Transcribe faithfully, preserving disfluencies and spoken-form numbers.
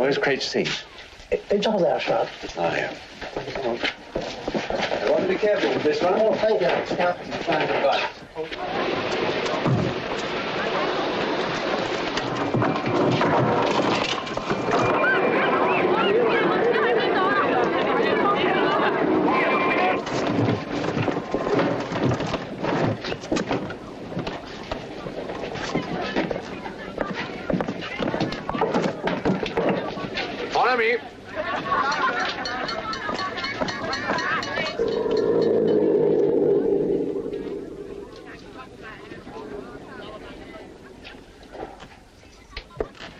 Where's Craig C? It's all there, sir. Oh, yeah. I want to be careful with this one. Oh, thank you. Yeah. Right. Follow me.